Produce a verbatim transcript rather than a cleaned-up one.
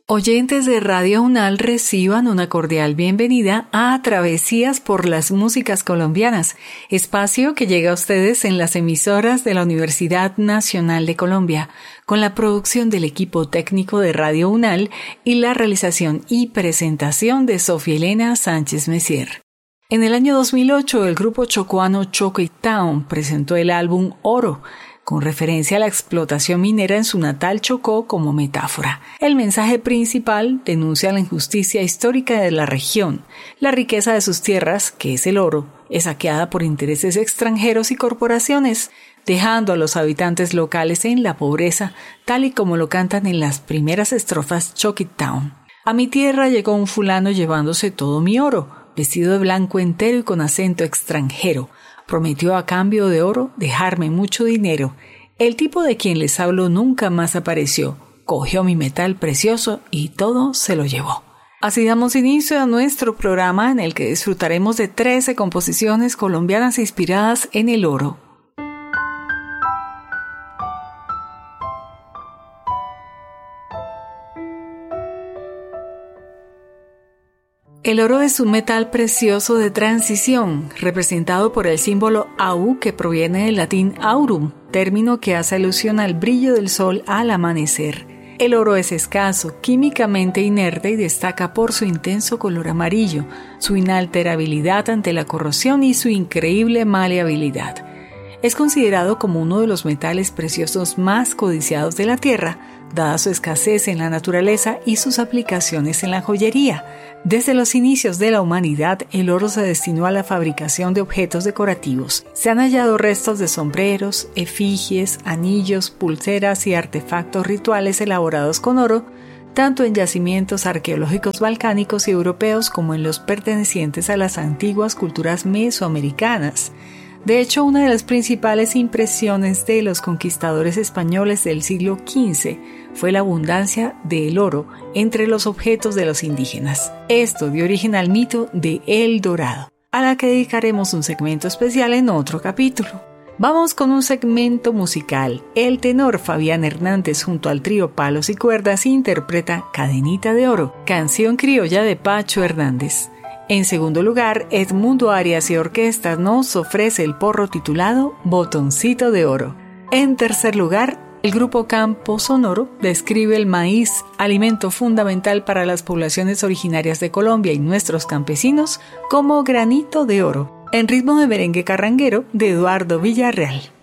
Oyentes de Radio UNAL, reciban una cordial bienvenida a Travesías por las Músicas Colombianas, espacio que llega a ustedes en las emisoras de la Universidad Nacional de Colombia, con la producción del equipo técnico de Radio UNAL y la realización y presentación de Sofía Elena Sánchez Messier. En el año dos mil ocho, el grupo chocuano Choque Town presentó el álbum Oro, con referencia a la explotación minera en su natal Chocó como metáfora. El mensaje principal denuncia la injusticia histórica de la región. La riqueza de sus tierras, que es el oro, es saqueada por intereses extranjeros y corporaciones, dejando a los habitantes locales en la pobreza, tal y como lo cantan en las primeras estrofas Choque Town. A mi tierra llegó un fulano llevándose todo mi oro, vestido de blanco entero y con acento extranjero. Prometió a cambio de oro dejarme mucho dinero. El tipo de quien les hablo nunca más apareció. Cogió mi metal precioso y todo se lo llevó. Así damos inicio a nuestro programa en el que disfrutaremos de trece composiciones colombianas inspiradas en el oro. El oro es un metal precioso de transición, representado por el símbolo Au, que proviene del latín aurum, término que hace alusión al brillo del sol al amanecer. El oro es escaso, químicamente inerte y destaca por su intenso color amarillo, su inalterabilidad ante la corrosión y su increíble maleabilidad. Es considerado como uno de los metales preciosos más codiciados de la Tierra, dada su escasez en la naturaleza y sus aplicaciones en la joyería. Desde los inicios de la humanidad, el oro se destinó a la fabricación de objetos decorativos. Se han hallado restos de sombreros, efigies, anillos, pulseras y artefactos rituales elaborados con oro, tanto en yacimientos arqueológicos balcánicos y europeos como en los pertenecientes a las antiguas culturas mesoamericanas. De hecho, una de las principales impresiones de los conquistadores españoles del siglo quince fue la abundancia del oro entre los objetos de los indígenas. Esto dio origen al mito de El Dorado, a la que dedicaremos un segmento especial en otro capítulo. Vamos con un segmento musical. El tenor Fabián Hernández junto al trío Palos y Cuerdas interpreta Cadenita de Oro, canción criolla de Pacho Hernández. En segundo lugar, Edmundo Arias y Orquesta nos ofrece el porro titulado Botoncito de Oro. En tercer lugar, el grupo Campo Sonoro describe el maíz, alimento fundamental para las poblaciones originarias de Colombia y nuestros campesinos, como granito de oro, en ritmo de merengue carranguero de Eduardo Villarreal.